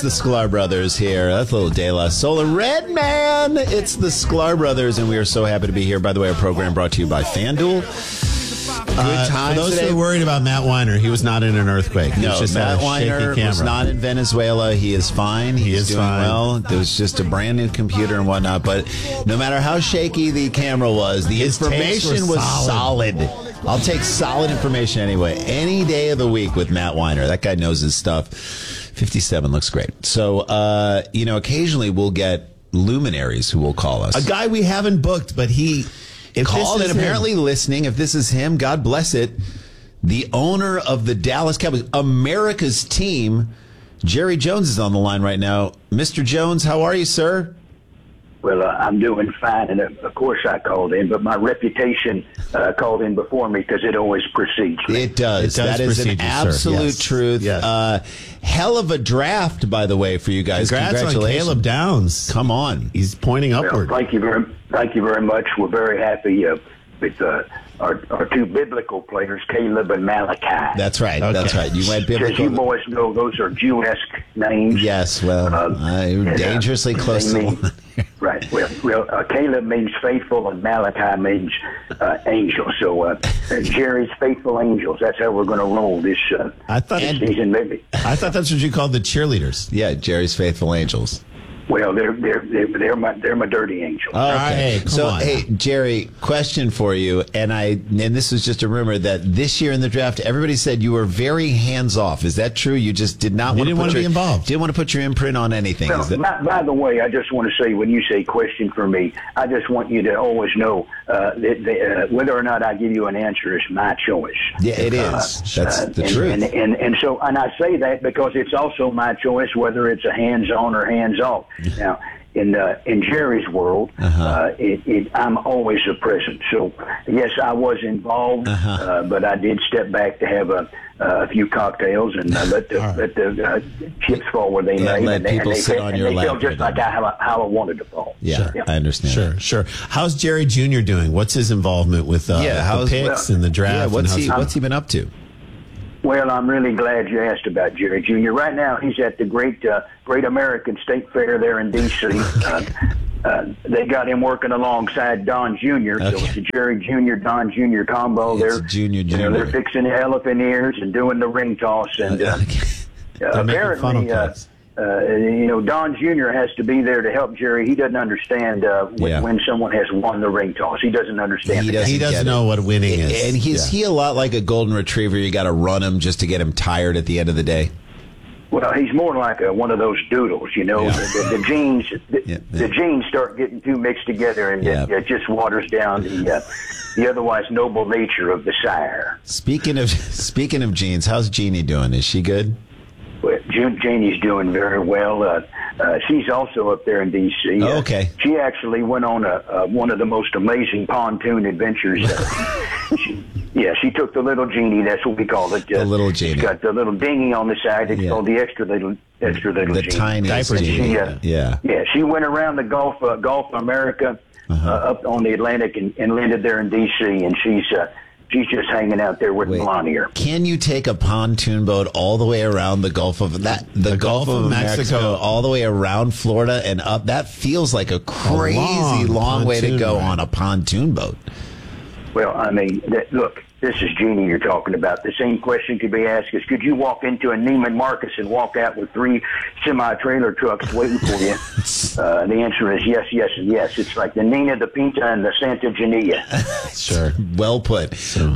It's the Sklar Brothers here. That's a little De La Soul. Red Man. It's the Sklar Brothers, and we are so happy to be here. By the way, our program brought to you by FanDuel. Good times for those today. who are worried about Matt Weiner, he was not in an earthquake. He No, was just Matt had a Weiner shaky was camera. not in Venezuela. He is fine. He's doing fine. well. There was just a brand new computer and whatnot. But no matter how shaky the camera was, the His takes information were was solid. I'll take solid information anyway. Any day of the week with Matt Weiner. That guy knows his stuff. 57 looks great. So, occasionally we'll get luminaries who will call us. A guy we haven't booked, but he Called and apparently listening. If this is him, God bless it. The owner of the Dallas Cowboys, America's team, Jerry Jones, is on the line right now. Mr. Jones, how are you, sir? Well, I'm doing fine, and of course I called in, but my reputation called in before me because it always precedes me. It does. It does That is an precede you, sir. absolute Yes. truth. Yes. Hell of a draft, by the way, for you guys. Congrats on Congratulations. Caleb Downs. Come on. He's pointing Well, upward. thank you very much. We're very happy with our two biblical players, Caleb and Malachi. That's right. Okay. That's right. You went As you biblical. boys know, those are Jew-esque names. Yes, well, you're dangerously close they to mean- one. Right. Well, Caleb means faithful, and Malachi means angel. So Jerry's faithful angels. That's how we're going to roll this I thought season, maybe. that's what you called the cheerleaders. Yeah, Jerry's Faithful Angels. Well, they're my dirty angels. Okay. Hey, come So, on hey, now. Jerry, question for you, and this was just a rumor that this year in the draft, everybody said you were very hands off. Is that true? You just did not You want didn't to want to be involved. Didn't want to put your imprint on anything. Well, Is that? by the way, I just want to say, when you say question for me, I just want you to always know that whether or not I give you an answer is my choice. Yeah, it is. That's the truth. And so I say that because it's also my choice whether it's a hands-on or hands-off. Now, in Jerry's world, I'm always a present. So, yes, I was involved, but I did step back to have a few cocktails and let the chips fall where they may. let people sit on your lap They felt just with like how I wanted to fall. Yeah, Sure. I understand. Sure. How's Jerry Jr. doing? What's his involvement with the picks and the draft? Yeah, and what's he been up to? Well, I'm really glad you asked about Jerry Jr. Right now, he's at the Great American State Fair there in D.C. They got him working alongside Don Jr., so it's a Jerry Jr., Don Jr. combo. It's a junior. They're fixing the elephant ears and doing the ring toss. And They're making fun of apparently, kids. Don Jr. has to be there to help Jerry. He doesn't understand when someone has won the ring toss. He doesn't understand. He doesn't know what winning is. And Yeah. he a lot like a golden retriever. You got to run him just to get him tired at the end of the day. Well, he's more like one of those doodles, you know. Yeah. The genes, the genes start getting too mixed together, and it just waters down the otherwise noble nature of the sire. Speaking of Jeans, how's Jeannie doing? Is she good? Well, Janie's doing very well. She's also up there in D.C. Oh, okay. She actually went on one of the most amazing pontoon adventures. She took the little genie. That's what we call it. The little genie. It's got the little dinghy on the side. It's called the extra little The genie. tiniest Diaper genie. genie. Yeah. Yeah, she went around the Gulf America up on the Atlantic and landed there in D.C. and she's just hanging out there with Melania. Can you take a pontoon boat all the way around the Gulf of Gulf of Mexico, all the way around Florida and up? That feels like a crazy long way to pontoon go ride. on a pontoon boat. Well, I mean, look, this is Jeannie you're talking about. The same question could be asked is, could you walk into a Neiman Marcus and walk out with 3 semi-trailer trucks waiting for you? The answer is yes, yes, and yes. It's like the Nina, the Pinta, and the Santa Genea. Sure. Well put.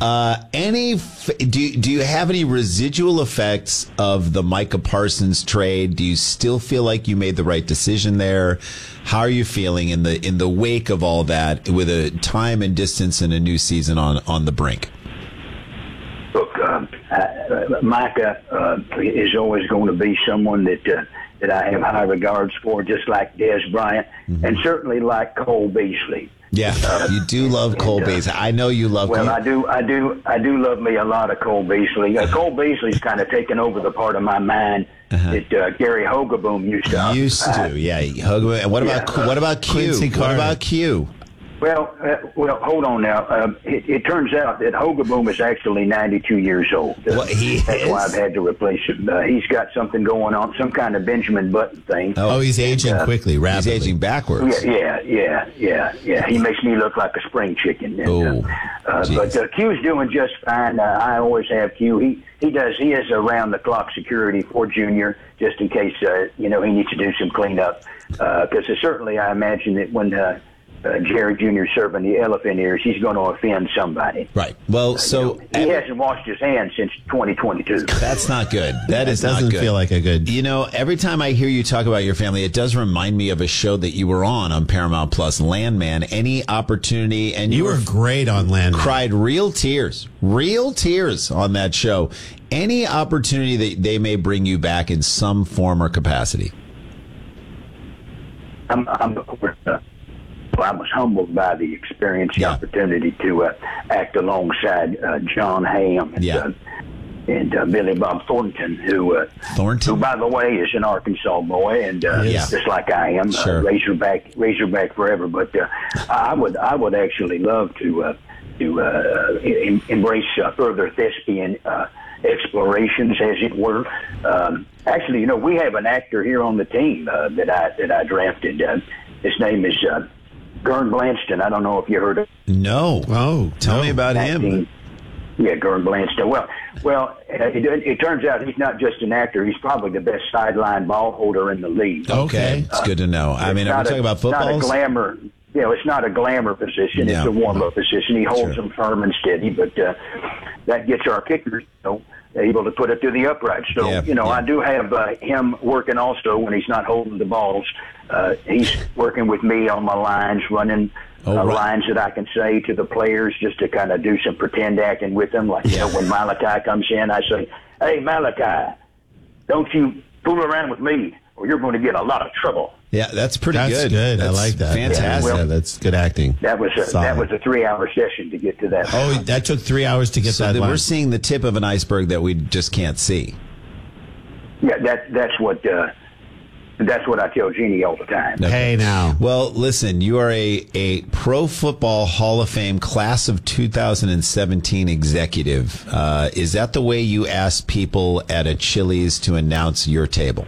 Do you have any residual effects of the Micah Parsons trade? Do you still feel like you made the right decision there? How are you feeling in the wake of all that, with a time and distance and a new season on the brink? Look, Micah is always going to be someone that I have high regards for, just like Des Bryant, and certainly like Cole Beasley. Yeah, you do love Cole Beasley. I know you love. Well, I do love me a lot of Cole Beasley. Cole Beasley's kind of taken over the part of my mind that Gary Hogaboom used to. Yeah. Hogaboom. And what about Q? Quincy What Carter. about Q? Well, hold on now. It turns out that Hogaboom is actually 92 years old. That's why I've had to replace him. He's got something going on, some kind of Benjamin Button thing. Oh, he's aging quickly, rapidly. He's aging backwards. Yeah. He makes me look like a spring chicken. And, but Q's doing just fine. I always have Q. He is around the clock security for Junior, just in case he needs to do some cleanup. Because certainly I imagine that when Jerry Jr. serving the elephant ears, he's going to offend somebody. Right. Well, so he hasn't washed his hands since 2022. That's not good. That is not good. Doesn't feel like a good. Every time I hear you talk about your family, it does remind me of a show that you were on Paramount Plus, Landman. Any opportunity, and you were great on Landman. Cried real tears on that show. Any opportunity that they may bring you back in some form or capacity? I was humbled by the experience, the opportunity to act alongside John Hamm and Billy Bob Thornton, who, by the way, is an Arkansas boy, and just like I am, Razorback forever. But I would actually love to embrace further thespian explorations, as it were. Actually, we have an actor here on the team that I drafted. His name is Gern Blanston. I don't know if you heard of him. No. Oh, tell me about him. Yeah, Gern Blanston. Well, it turns out he's not just an actor. He's probably the best sideline ball holder in the league. Okay, it's good to know. I mean, are we talking about football? It's not a glamour. It's not a glamour position. It's a warm-up position. He holds them firm and steady, but that gets our kickers able to put it through the upright. So, I do have him working also when he's not holding the balls. He's working with me on my lines, running lines that I can say to the players just to kind of do some pretend acting with them. Like, when Malachi comes in, I say, "Hey, Malachi, don't you fool around with me or you're going to get a lot of trouble." Yeah, that's pretty good. That's good. I like that. Fantastic. That's good acting. That was a 3-hour session to get to that. Oh, that took 3 hours to get that line. We're seeing the tip of an iceberg that we just can't see. Yeah, that's what I tell Jeannie all the time. Okay. Hey, now. Well, listen, you are a Pro Football Hall of Fame class of 2017 executive. Is that the way you ask people at a Chili's to announce your table?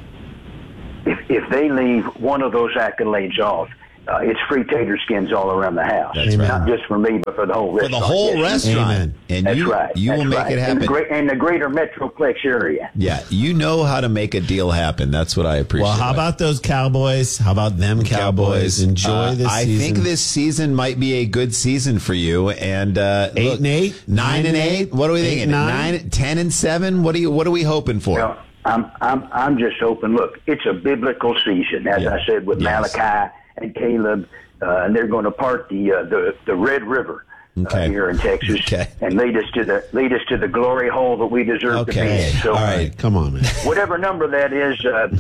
If they leave one of those accolades off, it's free tater skins all around the house. That's right. Not just for me, but for the whole restaurant. For the whole restaurant. Amen. And that's right. You will make it happen. In the greater Metroplex area. Yeah, you know how to make a deal happen. That's what I appreciate. Well, how about those Cowboys? How about them Cowboys? Enjoy this season. I think this season might be a good season for you. And 8-8? 9-8? What are we thinking? 10-7? What are we hoping for? Well, I'm just hoping. Look, it's a biblical season, as I said, with Malachi and Caleb, and they're going to part the Red River here in Texas, and lead us to the glory hole that we deserve to be in. So, all right, come on, man. Whatever number that is,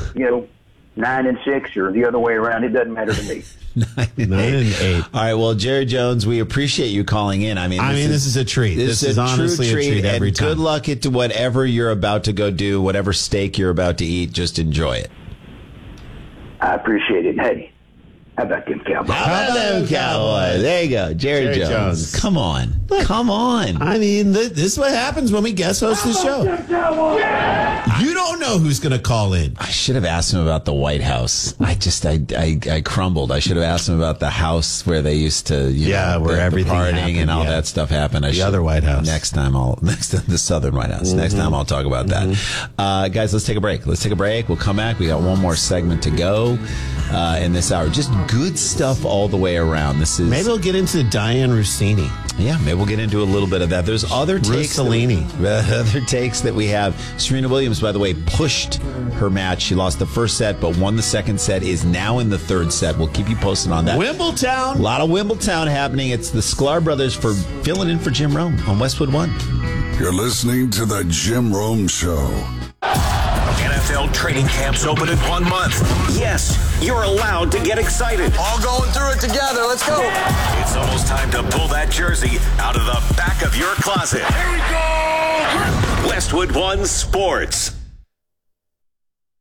9-6 or the other way around, it doesn't matter to me. 9-8. All right. Well, Jerry Jones, we appreciate you calling in. This is a treat. This is honestly a treat every time. Good luck to whatever you're about to go do, whatever steak you're about to eat. Just enjoy it. I appreciate it. Hey, how about them Cowboys? How about them Cowboys? There you go, Jerry Jones. Come on. I mean, this is what happens when we guest host the show. You don't know who's going to call in. I should have asked him about the White House. I crumbled. I should have asked him about the house where they used to, where everything the partying happened, and all that stuff happened. The other White House. The Southern White House. Next time I'll talk about that. Guys, let's take a break. We'll come back. We got one more segment to go in this hour. Just good stuff all the way around. Maybe we'll get into Diane Rossini. Yeah, maybe we'll get into a little bit of that. There's other takes that we have. Serena Williams, by the way, pushed her match. She lost the first set, but won the second set, is now in the third set. We'll keep you posted on that. Wimbledon. A lot of Wimbledon happening. It's the Sklar brothers for filling in for Jim Rome on Westwood One. You're listening to the Jim Rome Show. NFL training camps open in 1 month. Yes, you're allowed to get excited. All going through it together. Let's go. It's almost time to pull that jersey out of the back of your closet. Here we go. Westwood One Sports.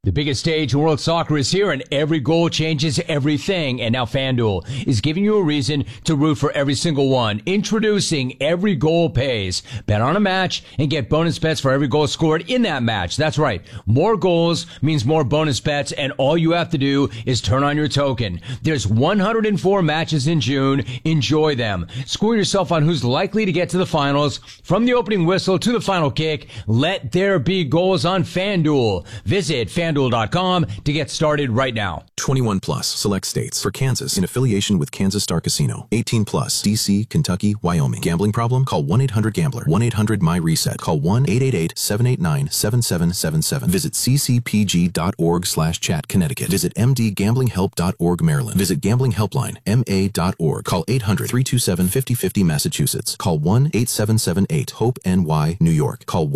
The biggest stage in world soccer is here, and every goal changes everything. And now FanDuel is giving you a reason to root for every single one. Introducing Every Goal Pays. Bet on a match and get bonus bets for every goal scored in that match. That's right. More goals means more bonus bets, and all you have to do is turn on your token. There's 104 matches in June. Enjoy them. Score yourself on who's likely to get to the finals. From the opening whistle to the final kick, let there be goals on FanDuel. Visit FanDuel.com to get started right now. 21 plus, select states. For Kansas, in affiliation with Kansas Star Casino. 18 plus, D.C., Kentucky, Wyoming. Gambling problem? Call 1-800-GAMBLER. 1-800-MY-RESET. Call 1-888-789-7777. Visit ccpg.org/chat, Connecticut. Visit mdgamblinghelp.org, Maryland. Visit Gambling Helpline, ma.org. Call 800-327-5050, Massachusetts. Call 1-8778-HOPE-NY, New York. Call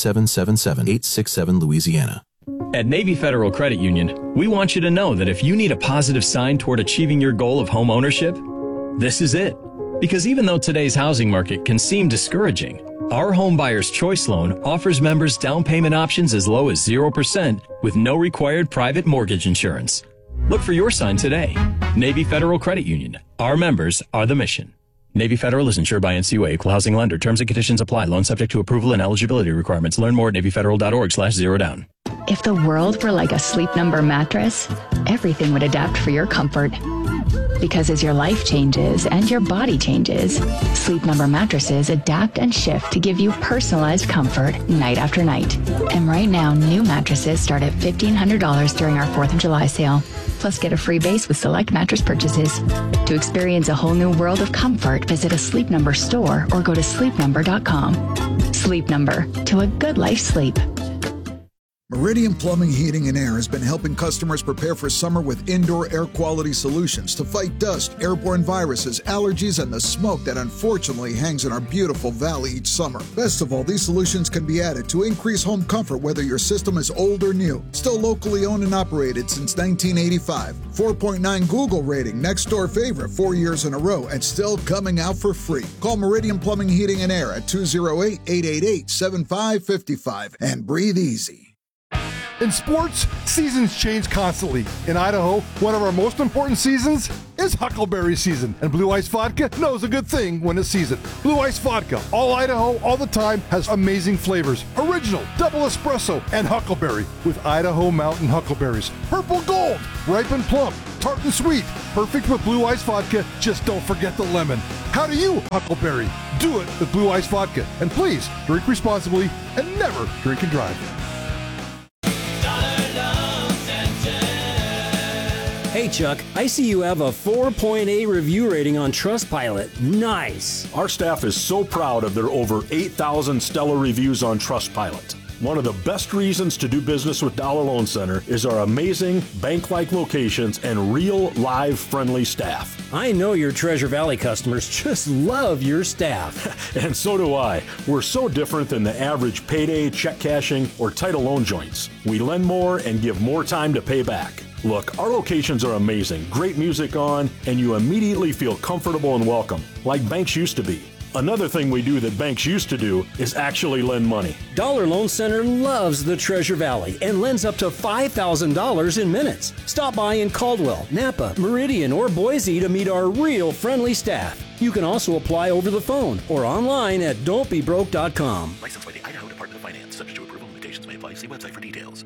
1-8777-867, Louisiana. At Navy Federal Credit Union, we want you to know that if you need a positive sign toward achieving your goal of home ownership, this is it. Because even though today's housing market can seem discouraging, our Home Buyer's Choice Loan offers members down payment options as low as 0% with no required private mortgage insurance. Look for your sign today. Navy Federal Credit Union. Our members are the mission. Navy Federal is insured by NCUA, Equal Housing Lender. Terms and conditions apply. Loan subject to approval and eligibility requirements. Learn more at NavyFederal.org/zerodown. If the world were like a Sleep Number mattress, everything would adapt for your comfort. Because as your life changes and your body changes, Sleep Number mattresses adapt and shift to give you personalized comfort night after night. And right now, new mattresses start at $1,500 during our 4th of July sale. Plus, get a free base with select mattress purchases. To experience a whole new world of comfort, visit a Sleep Number store or go to sleepnumber.com. Sleep Number, to a good life sleep. Meridian Plumbing, Heating, and Air has been helping customers prepare for summer with indoor air quality solutions to fight dust, airborne viruses, allergies, and the smoke that unfortunately hangs in our beautiful valley each summer. Best of all, these solutions can be added to increase home comfort whether your system is old or new. Still locally owned and operated since 1985. 4.9 Google rating, next door favorite 4 years in a row, and still coming out for free. Call Meridian Plumbing, Heating, and Air at 208-888-7555 and breathe easy. In sports, seasons change constantly. In Idaho, one of our most important seasons is Huckleberry season, and Blue Ice Vodka knows a good thing when it's season. Blue Ice Vodka, all Idaho, all the time, has amazing flavors. Original, double espresso, and Huckleberry with Idaho Mountain Huckleberries. Purple Gold, ripe and plump, tart and sweet. Perfect with Blue Ice Vodka, just don't forget the lemon. How do you Huckleberry? Do it with Blue Ice Vodka. And please, drink responsibly and never drink and drive. Hey Chuck, I see you have a 4.8 review rating on Trustpilot. Nice. Our staff is so proud of their over 8,000 stellar reviews on Trustpilot. One of the best reasons to do business with Dollar Loan Center is our amazing bank-like locations and real, live, friendly staff. I know your Treasure Valley customers just love your staff. And so do I. We're so different than the average payday, check cashing, or title loan joints. We lend more and give more time to pay back. Look, our locations are amazing, great music on, and you immediately feel comfortable and welcome, like banks used to be. Another thing we do that banks used to do is actually lend money. Dollar Loan Center loves the Treasure Valley and lends up to $5,000 in minutes. Stop by in Caldwell, Napa, Meridian, or Boise to meet our real friendly staff. You can also apply over the phone or online at don'tbebroke.com. Licensed by the Idaho Department of Finance. Subject to approval, limitations may apply. See website for details.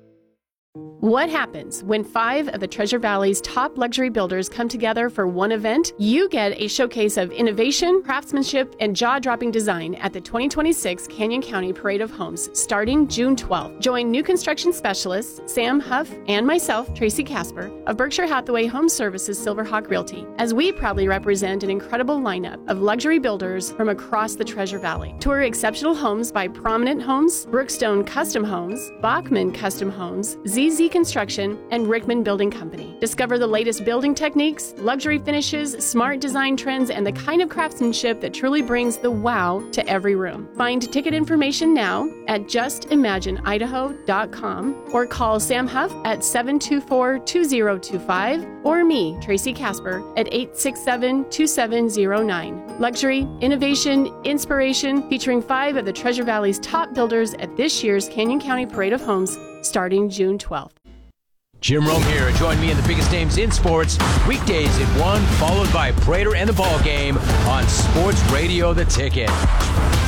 What happens when 5 of the Treasure Valley's top luxury builders come together for one event? You get a showcase of innovation, craftsmanship, and jaw-dropping design at the 2026 Canyon County Parade of Homes starting June 12th. Join new construction specialists Sam Huff and myself, Tracy Casper, of Berkshire Hathaway Home Services Silverhawk Realty, as we proudly represent an incredible lineup of luxury builders from across the Treasure Valley. Tour exceptional homes by Prominent Homes, Brookstone Custom Homes, Bachman Custom Homes, ZZ Construction, and Rickman Building Company. Discover the latest building techniques, luxury finishes, smart design trends, and the kind of craftsmanship that truly brings the wow to every room. Find ticket information now at justimagineidaho.com or call Sam Huff at 724-2025 or me, Tracy Casper, at 867-2709. Luxury, innovation, inspiration, featuring 5 of the Treasure Valley's top builders at this year's Canyon County Parade of Homes, starting June 12th. Jim Rome here. Join me in the biggest names in sports, weekdays at 1, followed by Prater and the Ball Game on Sports Radio The Ticket.